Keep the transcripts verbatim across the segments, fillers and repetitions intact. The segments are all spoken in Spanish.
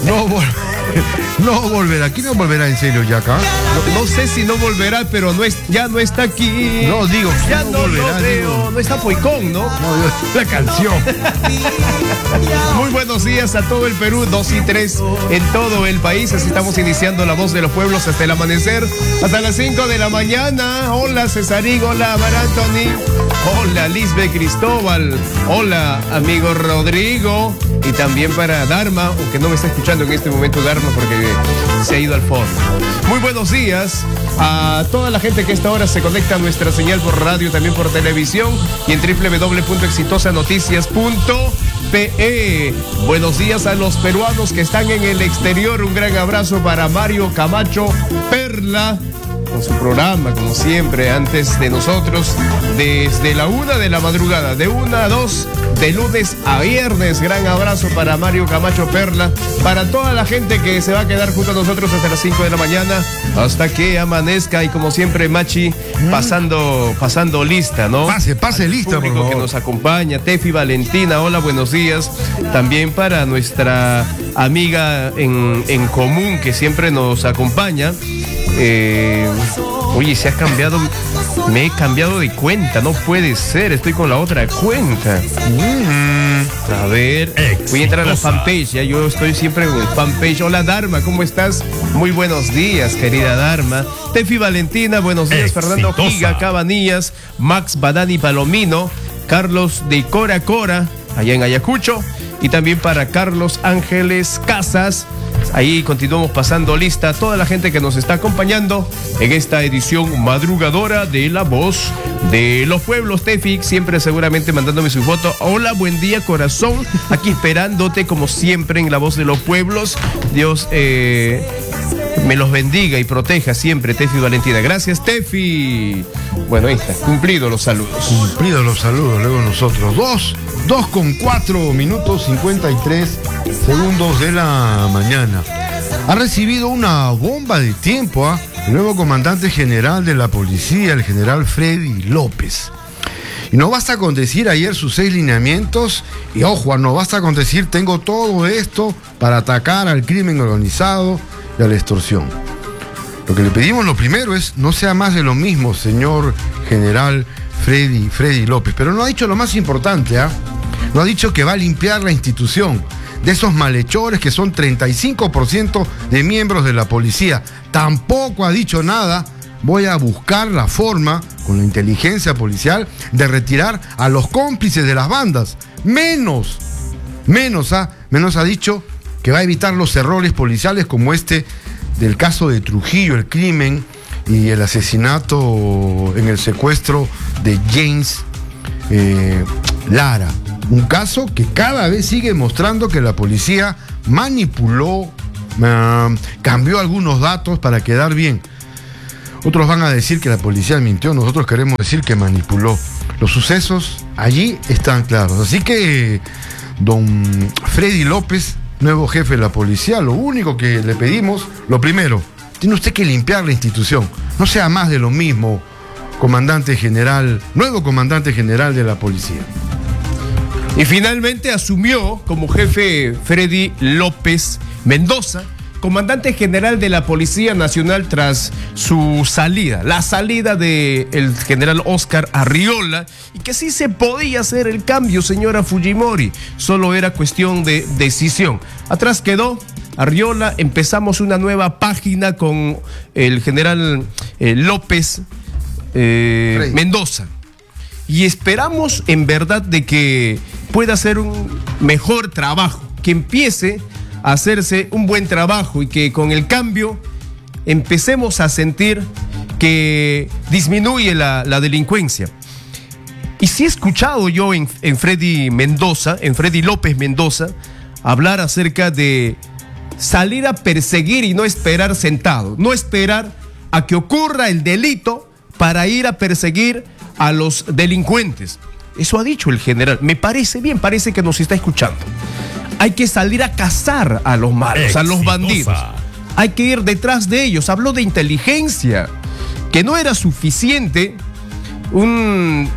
No, vol no volverá. ¿Quién no volverá en serio ya acá? No, no sé si no volverá, pero no es, ya no está aquí. No, digo, ya no no volverá, lo veo. digo. No está Poicón, ¿no? No, la canción. Muy buenos días a todo el Perú, dos y tres en todo el país. Así estamos iniciando La Voz de los Pueblos hasta el amanecer, hasta las cinco de la mañana. Hola Cesarín, hola Mar Anthony, hola Lisbeth Cristóbal, hola amigo Rodrigo, y también para Dharma, aunque no me está escuchando en este momento Dharma porque se ha ido al fondo. Muy buenos días a toda la gente que a esta hora se conecta a nuestra señal por radio, también por televisión y en doble u doble u doble u punto exitosa noticias punto pe. Buenos días a los peruanos que están en el exterior. Un gran abrazo para Mario Camacho Perla, con su programa, como siempre, antes de nosotros, desde la una de la madrugada, de una a dos, de lunes a viernes. Gran abrazo para Mario Camacho Perla, para toda la gente que se va a quedar junto a nosotros hasta las cinco de la mañana, hasta que amanezca. Y como siempre, Machi, pasando, pasando lista, ¿no? Pase, pase Al lista, por público favor. que nos acompaña, Tefi Valentina, hola, buenos días. También para nuestra amiga en, en común que siempre nos acompaña. Eh, oye, se ha cambiado, me he cambiado de cuenta, no puede ser, estoy con la otra cuenta. Mm, a ver, voy a entrar a la fanpage, ya yo estoy siempre en el fanpage. Hola Dharma, ¿cómo estás? Muy buenos días, querida Dharma. Tefi Valentina, buenos días. Exitosa. Fernando Giga Cabanillas, Max Badani Palomino, Carlos de Cora Cora, allá en Ayacucho, y también para Carlos Ángeles Casas. Ahí continuamos pasando lista a toda la gente que nos está acompañando en esta edición madrugadora de La Voz de los Pueblos. Tefi, siempre seguramente mandándome su foto. Hola, buen día, corazón. Aquí esperándote como siempre en La Voz de los Pueblos. Dios eh, me los bendiga y proteja siempre, Tefi Valentina. Gracias, Tefi. Bueno, ahí está, cumplido los saludos. Cumplidos los saludos, luego nosotros. Dos, dos con cuatro minutos cincuenta y tres segundos de la mañana. Ha recibido una bomba de tiempo, ¿eh? El nuevo comandante general de la policía, el general Freddy López. Y no basta con decir ayer sus seis lineamientos, y ojo, no basta con decir tengo todo esto para atacar al crimen organizado y a la extorsión. Lo que le pedimos lo primero es no sea más de lo mismo, señor general Freddy, Freddy López. Pero no ha dicho lo más importante, ¿ah? ¿eh? No ha dicho que va a limpiar la institución de esos malhechores que son treinta y cinco por ciento de miembros de la policía. Tampoco ha dicho nada. Voy a buscar la forma, con la inteligencia policial, de retirar a los cómplices de las bandas. Menos, menos ha, menos ha dicho que va a evitar los errores policiales como este del caso de Trujillo, el crimen y el asesinato en el secuestro de James eh, Lara. Un caso que cada vez sigue mostrando que la policía manipuló, uh, cambió algunos datos para quedar bien. Otros van a decir que la policía mintió, nosotros queremos decir que manipuló. Los sucesos allí están claros. Así que don Freddy López, nuevo jefe de la policía, lo único que le pedimos, lo primero, tiene usted que limpiar la institución. No sea más de lo mismo, comandante general, nuevo comandante general de la policía. Y finalmente asumió como jefe Freddy López Mendoza, comandante general de la Policía Nacional, tras su salida, la salida del general Oscar Arriola, y que sí se podía hacer el cambio, señora Fujimori, solo era cuestión de decisión. Atrás quedó Arriola, empezamos una nueva página con el general eh, López eh, Mendoza. Y esperamos en verdad de que pueda hacer un mejor trabajo, que empiece a hacerse un buen trabajo y que con el cambio empecemos a sentir que disminuye la, la delincuencia. Y sí he escuchado yo en, en Freddy Mendoza, en Freddy López Mendoza, hablar acerca de salir a perseguir y no esperar sentado, no esperar a que ocurra el delito para ir a perseguir a los delincuentes. Eso ha dicho el general. Me parece bien, parece que nos está escuchando. Hay que salir a cazar a los malos, Exitosa. a los bandidos. Hay que ir detrás de ellos. Habló de inteligencia, que no era suficiente un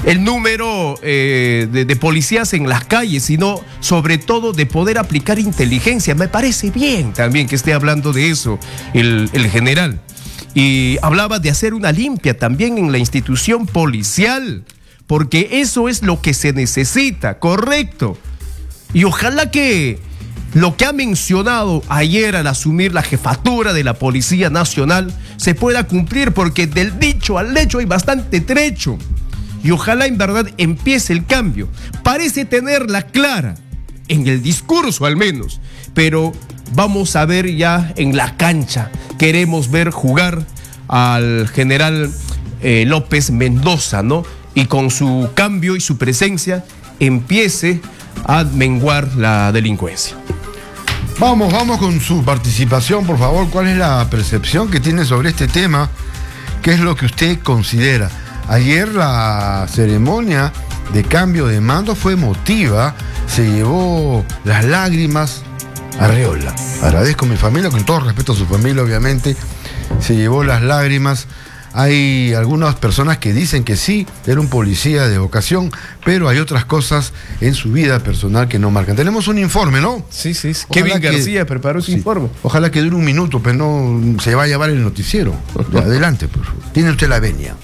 el número eh, de, de policías en las calles, sino sobre todo de poder aplicar inteligencia. Me parece bien también que esté hablando de eso el, el general. Y hablaba de hacer una limpia también en la institución policial, porque eso es lo que se necesita, correcto. Y ojalá que lo que ha mencionado ayer al asumir la jefatura de la Policía Nacional se pueda cumplir, porque del dicho al hecho hay bastante trecho. Y ojalá en verdad empiece el cambio. Parece tenerla clara, en el discurso al menos, pero vamos a ver ya en la cancha. Queremos ver jugar al general eh, López Mendoza, ¿no? Y con su cambio y su presencia empiece a menguar la delincuencia. Vamos, vamos con su participación, por favor. ¿Cuál es la percepción que tiene sobre este tema? ¿Qué es lo que usted considera? Ayer la ceremonia de cambio de mando fue emotiva, se llevó las lágrimas a Arriola. Agradezco a mi familia, con todo respeto a su familia, obviamente, se llevó las lágrimas. Hay algunas personas que dicen que sí, era un policía de vocación, pero hay otras cosas en su vida personal que no marcan. Tenemos un informe, ¿no? Sí, sí. sí. Kevin García preparó ese sí. informe. Ojalá que dure un minuto, pero no se va a llevar el noticiero. Adelante, por favor. Tiene usted la venia.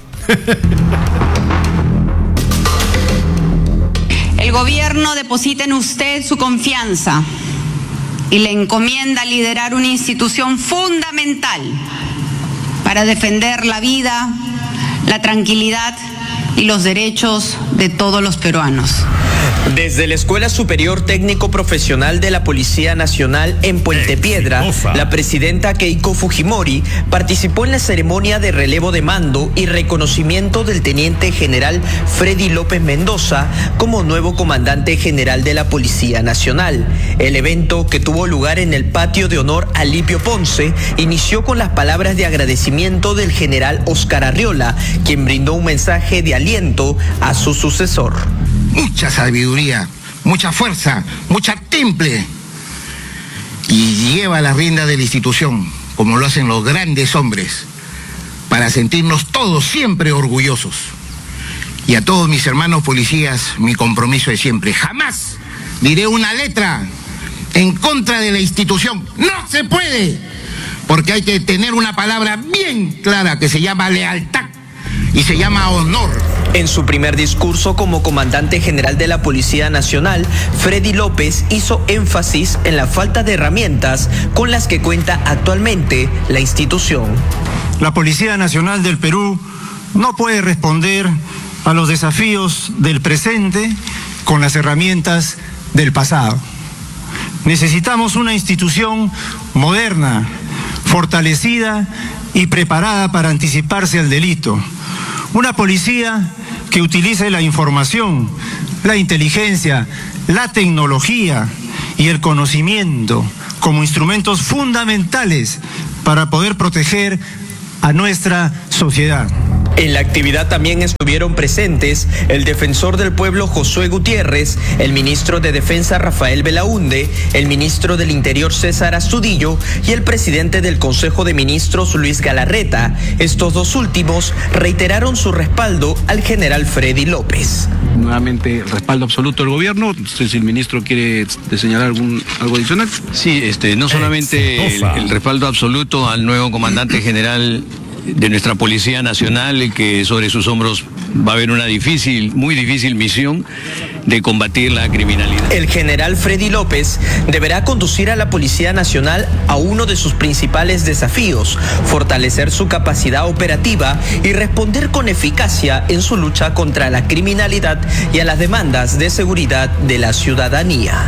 El gobierno deposita en usted su confianza y le encomienda liderar una institución fundamental para defender la vida, la tranquilidad y los derechos de todos los peruanos. Desde la Escuela Superior Técnico Profesional de la Policía Nacional en Puente Piedra, la presidenta Keiko Fujimori participó en la ceremonia de relevo de mando y reconocimiento del teniente general Freddy López Mendoza como nuevo comandante general de la Policía Nacional. El evento, que tuvo lugar en el patio de honor Alipio Ponce, inició con las palabras de agradecimiento del general Oscar Arriola, quien brindó un mensaje de aliento a su sucesor. Mucha sabiduría, mucha fuerza, mucha temple, y lleva la rienda de la institución, como lo hacen los grandes hombres, para sentirnos todos siempre orgullosos. Y a todos mis hermanos policías, mi compromiso es siempre: jamás diré una letra en contra de la institución. No se puede, porque hay que tener una palabra bien clara que se llama lealtad y se llama honor. En su primer discurso como comandante general de la Policía Nacional, Freddy López hizo énfasis en la falta de herramientas con las que cuenta actualmente la institución. La Policía Nacional del Perú no puede responder a los desafíos del presente con las herramientas del pasado. Necesitamos una institución moderna, fortalecida y preparada para anticiparse al delito. Una policía que utilice la información, la inteligencia, la tecnología y el conocimiento como instrumentos fundamentales para poder proteger a nuestra sociedad. En la actividad también estuvieron presentes el defensor del pueblo Josué Gutiérrez, el ministro de Defensa Rafael Belaúnde, el ministro del Interior César Astudillo y el presidente del Consejo de Ministros Luis Galarreta. Estos dos últimos reiteraron su respaldo al general Freddy López. Nuevamente, respaldo absoluto del gobierno. No sé si el ministro quiere señalar algún, algo adicional. Sí, este, no solamente el, el respaldo absoluto al nuevo comandante general de nuestra Policía Nacional, que sobre sus hombros va a haber una difícil, muy difícil misión de combatir la criminalidad. El general Freddy López deberá conducir a la Policía Nacional a uno de sus principales desafíos: fortalecer su capacidad operativa y responder con eficacia en su lucha contra la criminalidad y a las demandas de seguridad de la ciudadanía.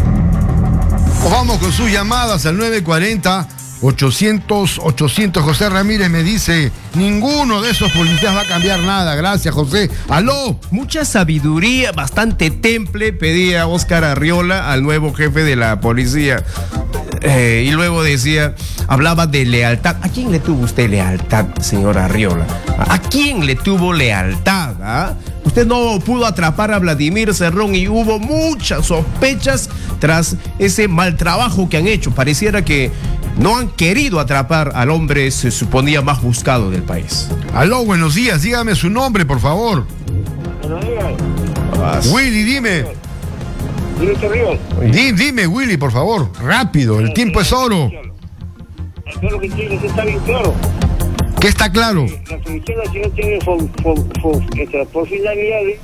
Vamos con sus llamadas al nueve cuarenta ochocientos ochocientos. José Ramírez me dice: ninguno de esos policías va a cambiar nada. Gracias, José. ¡Aló! Mucha sabiduría, bastante temple pedía Oscar Arriola al nuevo jefe de la policía. Eh, y luego decía, hablaba de lealtad. ¿A quién le tuvo usted lealtad, señor Arriola? ¿A quién le tuvo lealtad? ¿Ah? Usted no pudo atrapar a Vladimir Cerrón y hubo muchas sospechas tras ese mal trabajo que han hecho. Pareciera que no han querido atrapar al hombre, se suponía, más buscado del país. Aló, buenos días, dígame su nombre, por favor. Willy, dime. Dime, Chorrillos. Di- Dime, Willy, por favor. Rápido, el tiempo es oro. Eso lo que tiene que está bien claro. ¿Qué está claro? La Policía Nacional tiene por, por, por, por finalidad de...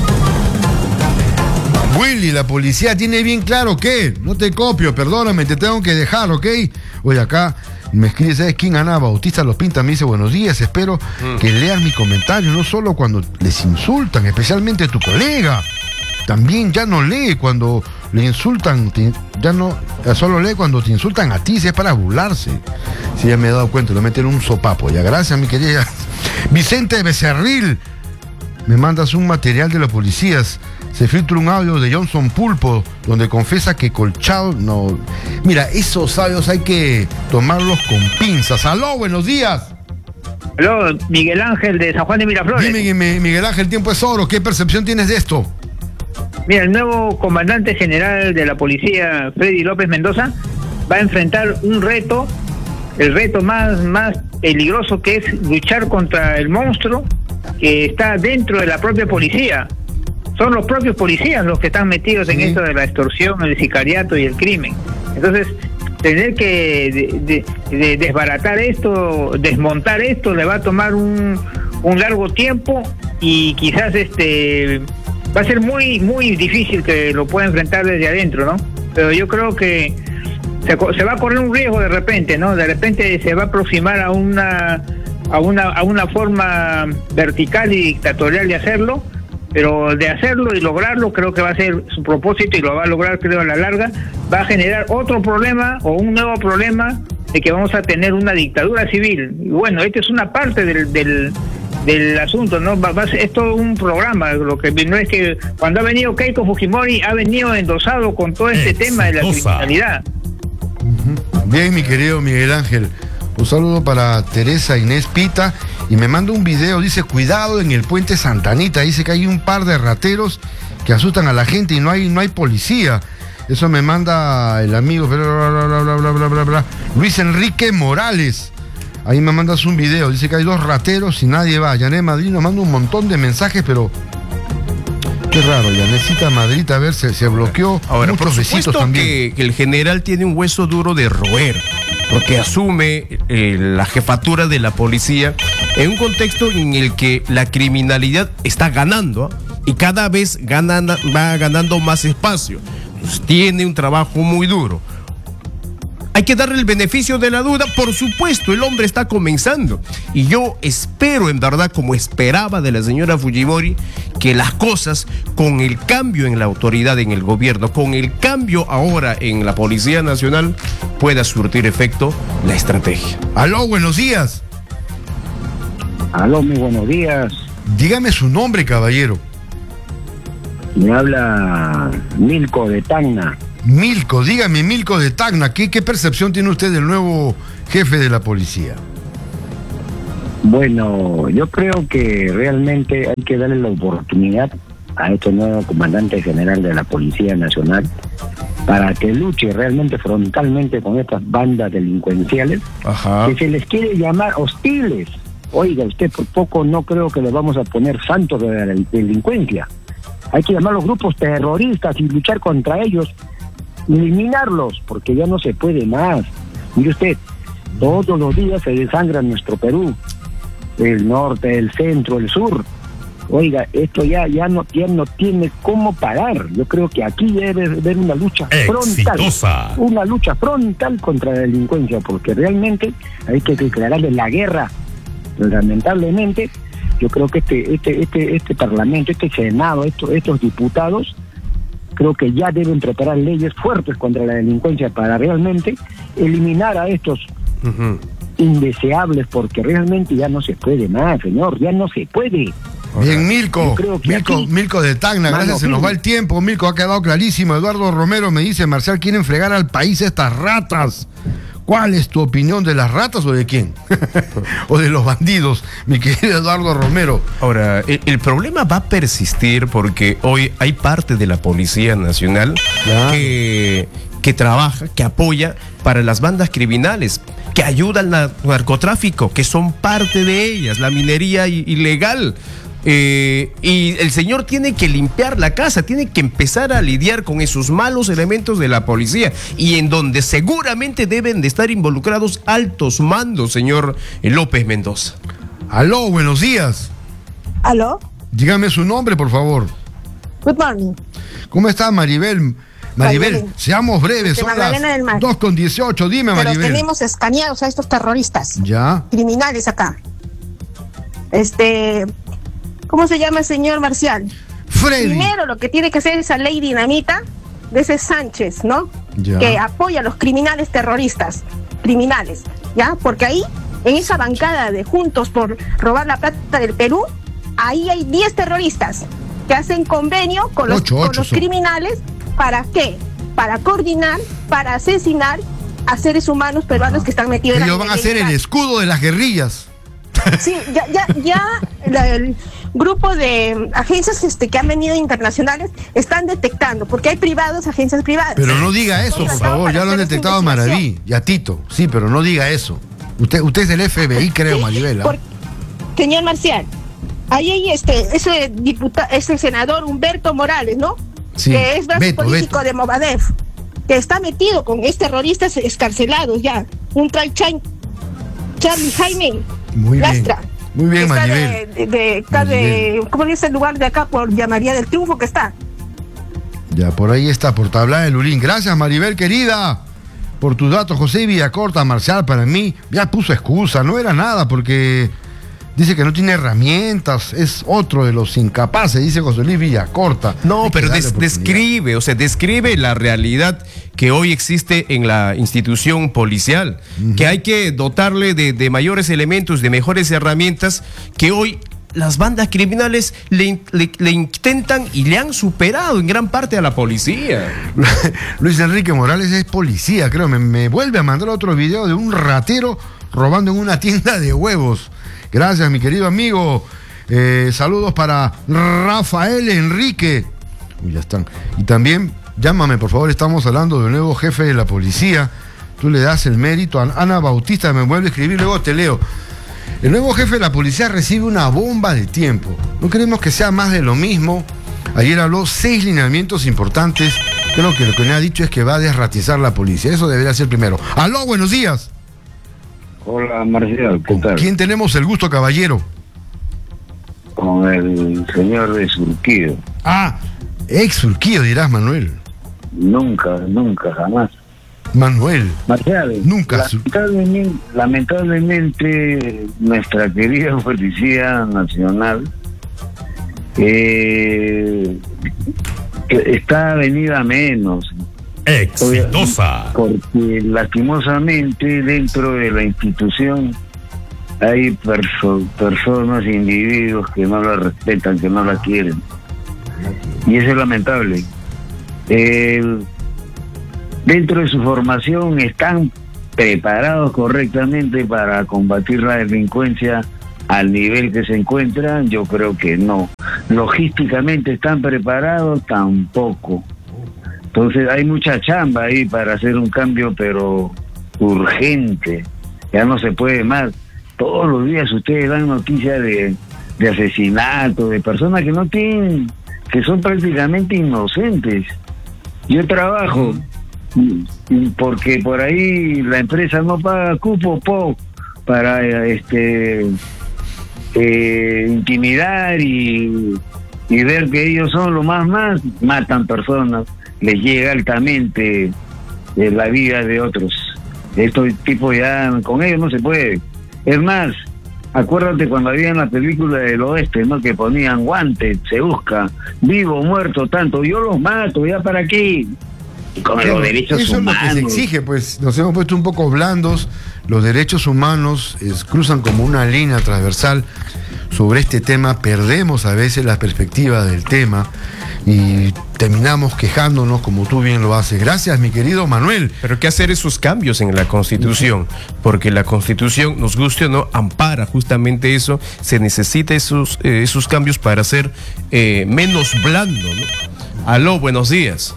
Willy, la policía tiene bien claro que, no te copio, perdóname, te tengo que dejar, ¿ok? Oye, acá me escribe, ¿sabes quién? Ana Bautista Los Pinta me dice, buenos días, espero mm. que leas mi comentario, no solo cuando les insultan, especialmente tu colega. También ya no lee cuando le insultan, te, ya no, solo lee cuando te insultan a ti, si es para burlarse. Si ya me he dado cuenta, le meten un sopapo. Ya, gracias, mi querida. Vicente Becerril, me mandas un material de los policías. Se filtra un audio de Johnson Pulpo donde confiesa que Colchado no... Mira, esos audios hay que tomarlos con pinzas. ¡Aló, buenos días! Aló, Miguel Ángel de San Juan de Miraflores. Dime, Miguel Ángel, el tiempo es oro. ¿Qué percepción tienes de esto? Mira, el nuevo comandante general de la policía, Freddy López Mendoza, va a enfrentar un reto, el reto más, más peligroso, que es luchar contra el monstruo que está dentro de la propia policía. Son los propios policías los que están metidos sí. en esto de la extorsión, el sicariato y el crimen. Entonces, tener que de, de, de desbaratar esto, desmontar esto, le va a tomar un, un largo tiempo y quizás este va a ser muy muy difícil que lo pueda enfrentar desde adentro, ¿no? Pero yo creo que se, se va a correr un riesgo de repente, ¿no? De repente se va a aproximar a una a una a una forma vertical y dictatorial de hacerlo. Pero de hacerlo y lograrlo, creo que va a ser su propósito y lo va a lograr, creo, a la larga. Va a generar otro problema o un nuevo problema de que vamos a tener una dictadura civil. Y bueno, esta es una parte del del, del asunto, ¿no? Va, va a ser, es todo un programa. Lo que no es que cuando ha venido Keiko Fujimori ha venido endosado con todo este Exitosa. tema de la criminalidad. Bien, mi querido Miguel Ángel. Un saludo para Teresa Inés Pita y me manda un video, dice, cuidado en el puente Santa Anita, dice que hay un par de rateros que asustan a la gente y no hay, no hay policía. Eso me manda el amigo bla, bla, bla, bla, bla, bla, bla, bla, Luis Enrique Morales. Ahí me mandas un video, dice que hay dos rateros y nadie va. Yané Madrid nos manda un montón de mensajes, pero qué raro, Yanecita Madrid, a ver, se, se bloqueó. Ahora, muchos por supuesto también. Que, que el general tiene un hueso duro de roer, porque asume eh, la jefatura de la policía en un contexto en el que la criminalidad está ganando, ¿eh? y cada vez gana, va ganando más espacio. Pues tiene un trabajo muy duro. Hay que darle el beneficio de la duda, por supuesto, el hombre está comenzando. Y yo espero, en verdad, como esperaba de la señora Fujimori, que las cosas, con el cambio en la autoridad, en el gobierno, con el cambio ahora en la Policía Nacional, pueda surtir efecto la estrategia. Aló, buenos días. Aló, muy buenos días. Dígame su nombre, caballero. Me habla Milko de Tacna. Milko, dígame, Milko de Tacna, ¿qué, ¿qué percepción tiene usted del nuevo jefe de la policía? Bueno, yo creo que realmente hay que darle la oportunidad a este nuevo comandante general de la Policía Nacional para que luche realmente frontalmente con estas bandas delincuenciales. Ajá. Que se les quiere llamar hostiles. Oiga, usted por poco no creo que le vamos a poner santos de la delincuencia. Hay que llamar a los grupos terroristas y luchar contra ellos, eliminarlos, porque ya no se puede más. Mire usted, todos los días se desangra nuestro Perú, el norte, el centro, el sur. Oiga, esto ya ya no, ya no tiene cómo parar. Yo creo que aquí debe haber una lucha Exitosa. frontal, una lucha frontal contra la delincuencia, porque realmente hay que declararle la guerra. Lamentablemente, yo creo que este este este este parlamento, este senado, estos estos diputados, creo que ya deben preparar leyes fuertes contra la delincuencia para realmente eliminar a estos uh-huh. indeseables, porque realmente ya no se puede más, señor, ya no se puede. Bien, Milko, Milko, aquí, Milko de Tacna, gracias, se nos va el tiempo. Milko, ha quedado clarísimo. Eduardo Romero me dice, Marcial, quieren fregar al país estas ratas. ¿Cuál es tu opinión de las ratas o de quién? O de los bandidos, mi querido Eduardo Romero. Ahora, el, el problema va a persistir porque hoy hay parte de la Policía Nacional que, que trabaja, que apoya para las bandas criminales, que ayuda al narcotráfico, que son parte de ellas, la minería ilegal. Eh, y el señor tiene que limpiar la casa, tiene que empezar a lidiar con esos malos elementos de la policía y en donde seguramente deben de estar involucrados altos mandos, señor López Mendoza. Aló, buenos días. Aló. Dígame su nombre, por favor. Good morning. ¿Cómo está, Maribel? Maribel, Maribel. seamos breves, De son Magdalena del Mar. las dos con dieciocho, dime, Pero Maribel. tenemos escaneados a estos terroristas. Ya. Criminales acá. Este, ¿cómo se llama el señor Marcial? Freddy. Primero lo que tiene que hacer esa ley dinamita de ese Sánchez, ¿no? Ya. Que apoya a los criminales terroristas. Criminales, ¿ya? Porque ahí, en esa bancada de Juntos por robar la plata del Perú, ahí hay diez terroristas que hacen convenio con los, Ocho, con ocho los son. criminales. ¿Para qué? Para coordinar, para asesinar a seres humanos peruanos que están metidos en la Ellos van a ser el ilegalidad. escudo de las guerrillas. Sí, ya, ya, ya la- el grupo de agencias este, que han venido internacionales están detectando, porque hay privados, agencias privadas. Pero no diga eso, por favor, ya lo han detectado a Maraví y a Tito. Sí, pero no diga eso. Usted, usted es del F B I, creo, Maribel. ¿ah? Por- Señor Marcial, ahí hay este, ese diputado, es el senador Humberto Morales, ¿no? Sí, Que es brazo Beto, político Beto. de Movadef, que está metido con estos terroristas escarcelados ya. Un tal Chan- Charlie Jaime Muy bien. Lastra. Muy bien, que está Maribel. de, de, de- está de- ¿cómo dice el lugar de acá? Por Llamaría del Triunfo que está. Ya, por ahí está, por Tablada de Lurín. Gracias, Maribel, querida, por tus datos. José Villacorta, Marcial, para mí, ya puso excusa, no era nada, porque dice que no tiene herramientas, es otro de los incapaces, dice José Luis Villacorta. No, Hay que pero darle des- oportunidad. describe, o sea, describe la realidad que hoy existe en la institución policial, que hay que dotarle de, de mayores elementos, de mejores herramientas, que hoy las bandas criminales le, in- le- le intentan y le han superado en gran parte a la policía. Luis Enrique Morales es policía, creo. Me, me vuelve a mandar otro video de un ratero robando en una tienda de huevos. Gracias, mi querido amigo. Eh, saludos para Rafael Enrique. Uy, ya están. Y también, llámame, por favor, estamos hablando del nuevo jefe de la policía. Tú le das el mérito a Ana Bautista, me vuelve a escribir, luego te leo. El nuevo jefe de la policía recibe una bomba de tiempo. No queremos que sea más de lo mismo. Ayer habló seis lineamientos importantes. Creo que lo que me ha dicho es que va a desratizar la policía. Eso debería ser primero. Aló, buenos días. Hola, Marcial, ¿qué tal? ¿Quién tenemos el gusto, caballero? Con el señor de Surquío. Ah, ex Surquío, dirás, Manuel. Nunca, nunca, jamás. Manuel. Marcial, Nunca. lamentablemente, lamentablemente nuestra querida Policía Nacional eh, que está venida a menos. Exitosa. Porque lastimosamente dentro de la institución hay perso- personas, individuos que no la respetan, que no la quieren. Y eso es lamentable. Eh, dentro de su formación están preparados correctamente para combatir la delincuencia al nivel que se encuentran. Yo creo que no. Logísticamente están preparados, tampoco. Entonces hay mucha chamba ahí para hacer un cambio, pero urgente. Ya no se puede más. Todos los días ustedes dan noticias de, de asesinatos, de personas que no tienen, que son prácticamente inocentes. Yo trabajo y- y porque por ahí la empresa no paga cupo po, para eh, este eh, intimidar y, y ver que ellos son lo más más, matan personas, les llega altamente eh, la vida de otros. Estos tipos ya, con ellos no se puede. Es más, acuérdate cuando había en la película del oeste, ¿no? Que ponían guantes, se busca, vivo, muerto, tanto, yo los mato, ¿ya para qué? Con Claro, los derechos eso humanos. es lo que se exige, pues nos hemos puesto un poco blandos. Los derechos humanos es- cruzan como una línea transversal sobre este tema. Perdemos a veces la perspectiva del tema y terminamos quejándonos como tú bien lo haces. Gracias, mi querido Manuel. Pero hay que hacer esos cambios en la Constitución, porque la Constitución, nos guste o no, ampara justamente eso. Se necesita esos, eh, esos cambios para ser eh, menos blando, ¿no? Aló, buenos días.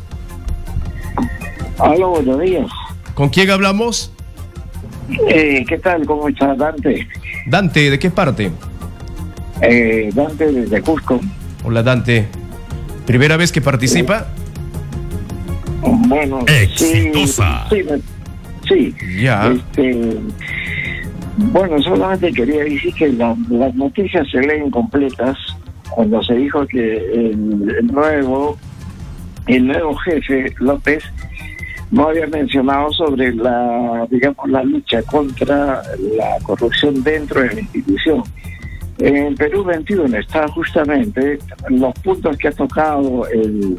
Aló, buenos días. ¿Con quién hablamos? Eh, ¿Qué tal? ¿Cómo está Dante? Dante, ¿de qué parte? Eh, Dante desde Cusco. Hola, Dante. ¿Primera vez que participa? Bueno, Exitosa. Sí, sí, sí. Ya. Este, bueno, solamente quería decir que la- las noticias se leen completas cuando se dijo que el, el nuevo el nuevo jefe López no había mencionado sobre la, digamos, la lucha contra la corrupción dentro de la institución. En Perú veintiuno está justamente los puntos que ha tocado el,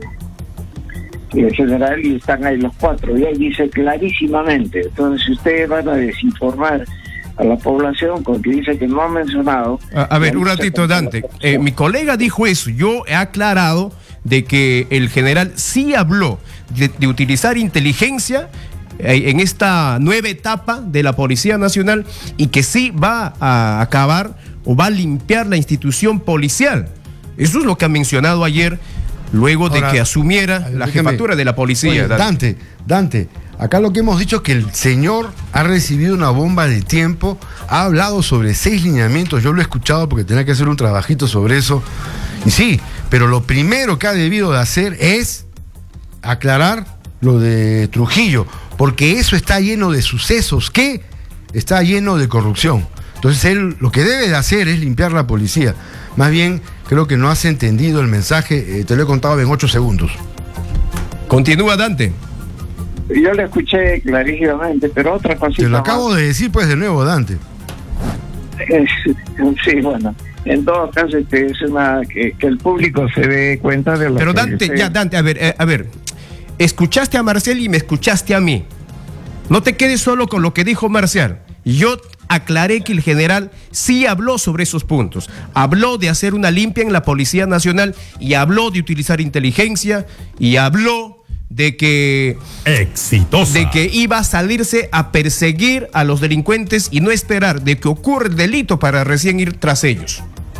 el general y están ahí los cuatro, y ahí dice clarísimamente. Entonces, si ustedes van a desinformar a la población con que dice que no ha mencionado... A, a ver, un ratito, Dante. Eh, mi colega dijo eso. Yo he aclarado de que el general sí habló de, de utilizar inteligencia eh, en esta nueva etapa de la Policía Nacional y que sí va a acabar o va a limpiar la institución policial. Eso es lo que ha mencionado ayer, luego de Ahora, que asumiera la déjeme- jefatura de la policía. Oye, Dante, Dante, acá lo que hemos dicho es que el señor ha recibido una bomba de tiempo, ha hablado sobre seis lineamientos, yo lo he escuchado porque tenía que hacer un trabajito sobre eso, y sí, pero lo primero que ha debido de hacer es aclarar lo de Trujillo, porque eso está lleno de sucesos que está lleno de corrupción. Entonces él lo que debe de hacer es limpiar la policía. Más bien, creo que no has entendido el mensaje, eh, te lo he contado en ocho segundos. Continúa, Dante. Yo le escuché clarísimamente, pero otra cosita Te lo más. acabo de decir pues de nuevo, Dante. Eh, sí, bueno, en todo caso este, es una que, que el público se dé cuenta de lo Pero que Dante, dice. ya, Dante, a ver, eh, a ver. Escuchaste a Marcial y me escuchaste a mí. No te quedes solo con lo que dijo Marcial. Yo aclaré que el general sí habló sobre esos puntos. Habló de hacer una limpia en la Policía Nacional y habló de utilizar inteligencia y habló de que Exitosa. de que iba a salirse a perseguir a los delincuentes y no esperar de que ocurra el delito para recién ir tras ellos.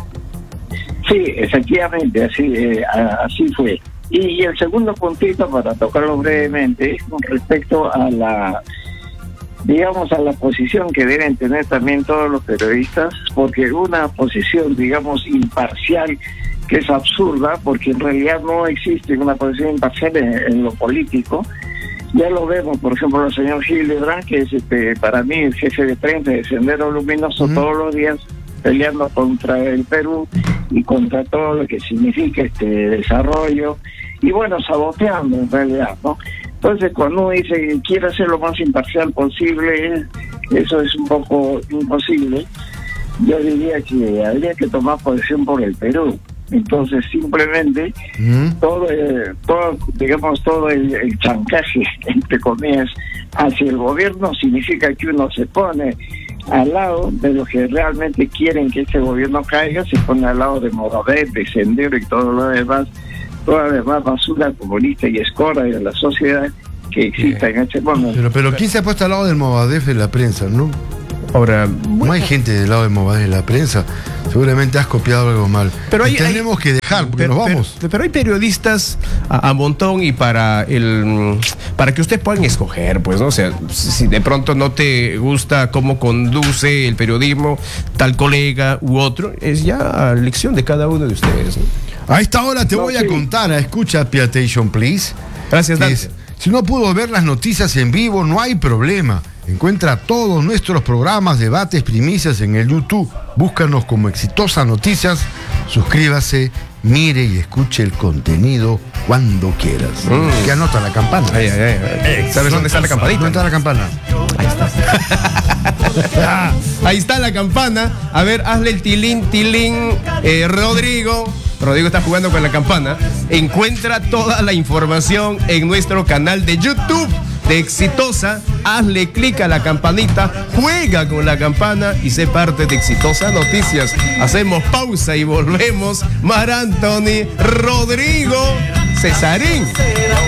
Sí, efectivamente, así, eh, a- así fue. Y, y el segundo puntito, para tocarlo brevemente, es con respecto a la, digamos, a la posición que deben tener también todos los periodistas, porque una posición, digamos, imparcial, que es absurda, porque en realidad no existe una posición imparcial en, en lo político. Ya lo vemos, por ejemplo, el señor Hildebrand, que es este, para mí el jefe de prensa de Sendero Luminoso, uh-huh. todos los días peleando contra el Perú y contra todo lo que significa este desarrollo, y bueno, saboteando en realidad, ¿no? Entonces, cuando uno dice que quiere ser lo más imparcial posible, eso es un poco imposible. Yo diría que habría que tomar posición por el Perú. Entonces, simplemente, ¿Mm? todo, eh, todo, digamos, todo el, el chancaje, entre comillas, hacia el gobierno significa que uno se pone al lado de los que realmente quieren que este gobierno caiga, se pone al lado de Movadef, de Sendero y todo lo demás, toda la demás basura comunista y escoria de la sociedad que exista en este momento. Pero, pero ¿quién se ha puesto al lado del Movadef de la prensa, no? Ahora, no hay gente del lado del Movadef de la prensa. Seguramente has copiado algo mal. Pero hay, tenemos hay, que dejar, porque pero, nos vamos. Pero, pero hay periodistas a, a montón y para el para que ustedes puedan escoger, pues, ¿no? O sea, si de pronto no te gusta cómo conduce el periodismo tal colega u otro, es ya elección de cada uno de ustedes, ¿no? A esta hora te no, voy sí. a contar, escucha, pay attention, please. Gracias, Dante. Es, si no pudo ver las noticias en vivo, no hay problema. Encuentra todos nuestros programas, debates, primicias en el YouTube. Búscanos como Exitosa Noticias. Suscríbase, mire y escuche el contenido cuando quieras. Mm. Que anota la campana. Ay, ay, ay. ¿Sabes dónde está la campanita? ¿Dónde está la campana? Ahí está. Ahí está la campana. A ver, hazle el tilín, tilín. Eh, Rodrigo. Rodrigo está jugando con la campana. Encuentra toda la información en nuestro canal de YouTube de Exitosa. Hazle clic a la campanita, juega con la campana y sé parte de Exitosa Noticias. Hacemos pausa y volvemos. Mar Anthony, Rodrigo, Cesarín.